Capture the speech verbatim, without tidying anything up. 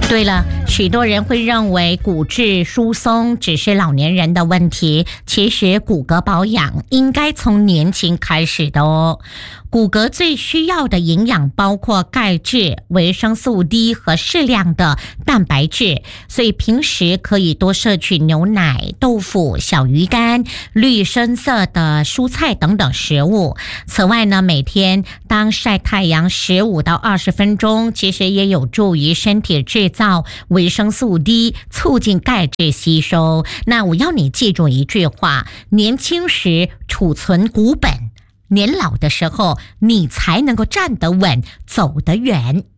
对了，许多人会认为骨质疏松只是老年人的问题，其实骨骼保养应该从年轻开始的哦。骨骼最需要的营养包括钙质、维生素 D 和适量的蛋白质，所以平时可以多摄取牛奶、豆腐、小鱼干、绿深色的蔬菜等等食物。此外呢，每天当晒太阳十五到二十分钟，其实也有助于身体制造维生素 D， 促进钙质吸收。那我要你记住一句话：年轻时储存骨本，年老的时候你才能够站得稳，走得远。